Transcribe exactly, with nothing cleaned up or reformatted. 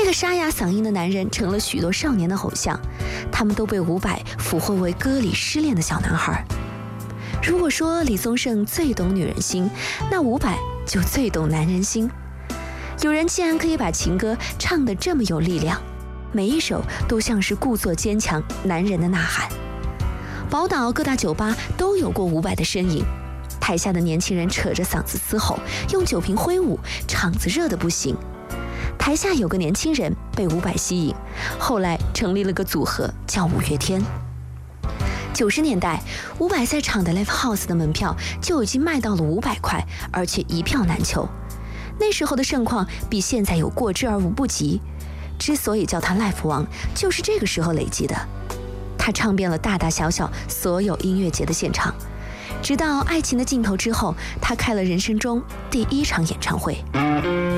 个沙哑嗓音的男人成了许多少年的偶像，他们都被伍佰俘获为歌里失恋的小男孩。如果说李宗盛最懂女人心，那伍佰就最懂男人心。有人竟然可以把情歌唱得这么有力量，每一首都像是故作坚强男人的呐喊。宝岛各大酒吧都有过伍佰的身影，台下的年轻人扯着嗓子嘶吼，用酒瓶挥舞，场子热得不行。台下有个年轻人被伍佰吸引，后来成立了个组合叫五月天。九十年代，伍佰在场的 Live House 的门票就已经卖到了五百块，而且一票难求。那时候的盛况比现在有过之而无不及。之所以叫他 Live 王，就是这个时候累积的。他唱遍了大大小小所有音乐节的现场，直到《爱情的尽头》之后，他开了人生中第一场演唱会。